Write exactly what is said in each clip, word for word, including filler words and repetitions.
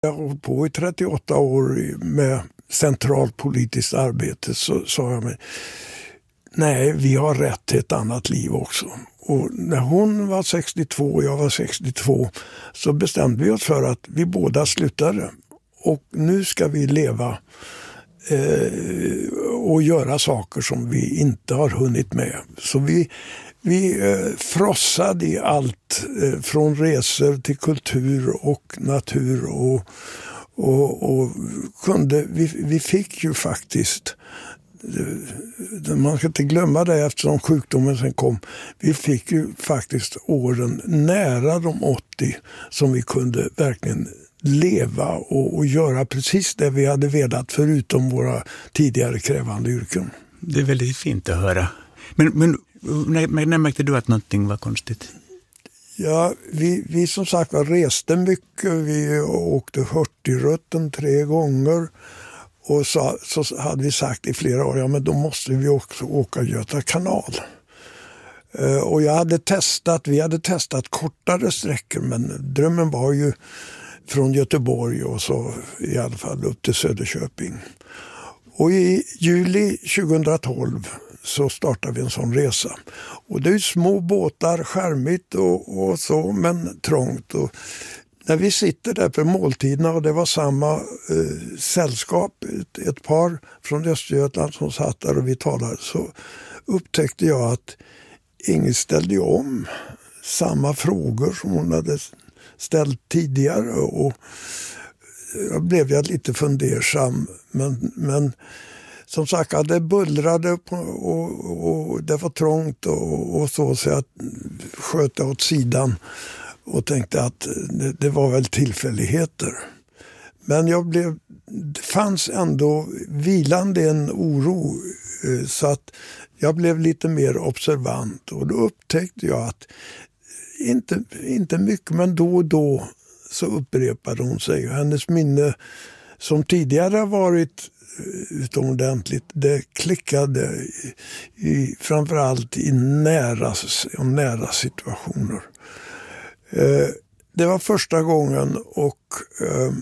Jag har hållit på i trettioåtta år med centralt politiskt arbete, så sa jag mig, nej, vi har rätt till ett annat liv också. Och när hon var sextiotvå och jag var sextiotvå så bestämde vi oss för att vi båda slutade. Och nu ska vi leva eh, och göra saker som vi inte har hunnit med. Så vi, vi eh, frossade i allt eh, från resor till kultur och natur och, och, och kunde, vi, vi fick ju faktiskt, man ska inte glömma det eftersom sjukdomen sen kom, vi fick ju faktiskt åren nära de åttio som vi kunde verkligen leva och, och göra precis det vi hade velat förutom våra tidigare krävande yrken. Det är väldigt fint att höra. Men, men när, när märkte du att någonting var konstigt? Ja, vi, vi som sagt var reste mycket. Vi åkte Hurtigruten tre gånger. Och så, så hade vi sagt i flera år, ja men då måste vi också åka Göta kanal. Uh, och jag hade testat, vi hade testat kortare sträckor, men drömmen var ju från Göteborg och så i alla fall upp till Söderköping. Och i juli tjugohundratolv så startade vi en sån resa. Och det är ju små båtar, skärmigt och, och så, men trångt. Och när vi sitter där på måltiderna och det var samma eh, sällskap, ett, ett par från Östergötland som satt där och vi talade, så upptäckte jag att ingen ställde om samma frågor som hon hade ställt tidigare, och jag blev jag lite fundersam, men, men som sagt, det bullrade och, och, och det var trångt och, och så, så jag sköt åt sidan och tänkte att det, det var väl tillfälligheter. Men jag blev, det fanns ändå vilande en oro, så att jag blev lite mer observant, och då upptäckte jag att inte, inte mycket, men då och då så upprepade hon sig. Hennes minne som tidigare varit utomordentligt, det klickade i, i, framförallt i nära, nära situationer. Eh, det var första gången, och eh,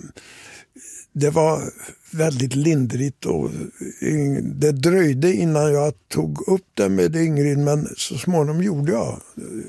det var väldigt lindrigt, och det dröjde innan jag tog upp det med Ingrid, men så småningom gjorde jag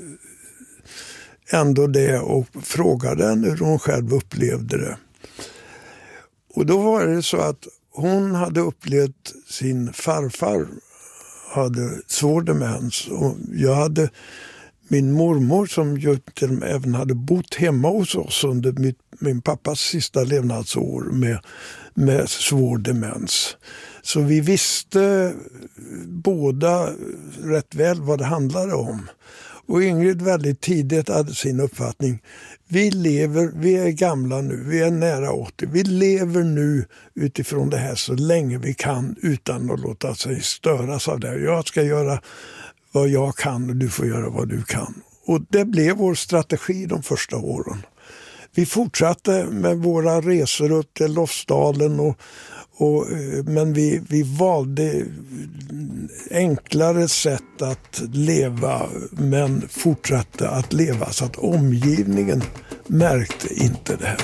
ändå det och frågade henne hur hon själv upplevde det. Och då var det så att hon hade upplevt sin farfar hade svår demens, och jag hade min mormor som ju även hade bott hemma hos oss under mitt, min pappas sista levnadsår med, med svår demens. Så vi visste båda rätt väl vad det handlade om. Och Ingrid väldigt tidigt hade sin uppfattning. Vi lever, vi är gamla nu, vi är nära åttio. Vi lever nu utifrån det här så länge vi kan utan att låta sig störas av det. Jag ska göra vad jag kan och du får göra vad du kan. Och det blev vår strategi de första åren. Vi fortsatte med våra resor upp till Lofsdalen, och, och, men vi, vi valde enklare sätt att leva, men fortsatte att leva så att omgivningen märkte inte det här.